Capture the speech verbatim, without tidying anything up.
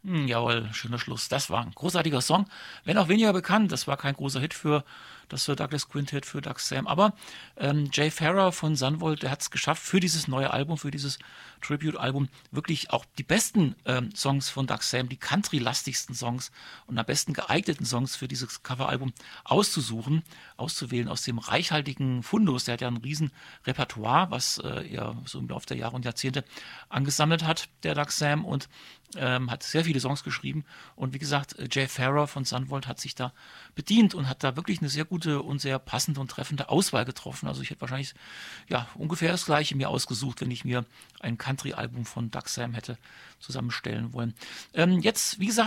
Hm, jawohl, schöner Schluss. Das war ein großartiger Song, wenn auch weniger bekannt. Das war kein großer Hit für das Sir Douglas Quintet, für Doug Sam. Aber ähm, Jay Farrar von Sunvolt, der hat es geschafft, für dieses neue Album, für dieses Tribute-Album, wirklich auch die besten ähm, Songs von Doug Sam, die country-lastigsten Songs und am besten geeigneten Songs für dieses Coveralbum auszusuchen, auszuwählen aus dem reichhaltigen Fundus. Der hat ja ein riesen Repertoire, was äh, er so im Laufe der Jahre und Jahrzehnte angesammelt hat, der Doug Sam, und ähm, hat sehr viele Songs geschrieben. Und wie gesagt, Jay Farrar von Sunvolt hat sich da bedient und hat da wirklich eine sehr gute und sehr passende und treffende Auswahl getroffen. Also ich hätte wahrscheinlich ja ungefähr das gleiche mir ausgesucht, wenn ich mir ein Country-Album von Doug Sam hätte zusammenstellen wollen. Ähm, jetzt, wie gesagt,